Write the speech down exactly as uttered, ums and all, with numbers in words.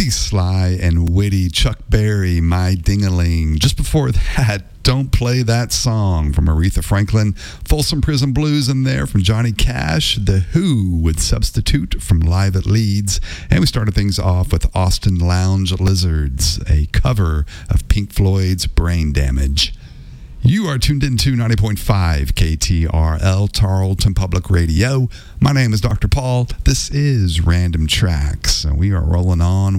the sly and witty Chuck Berry, My Ding-a-Ling. Just before that, Don't Play That Song from Aretha Franklin. Folsom Prison Blues in there from Johnny Cash. The Who with Substitute from Live at Leeds. And we started things off with Austin Lounge Lizards, a cover of Pink Floyd's Brain Damage. You are tuned into ninety point five K T R L, Tarleton Public Radio. My name is Doctor Paul. This is Random Tracks. We are rolling on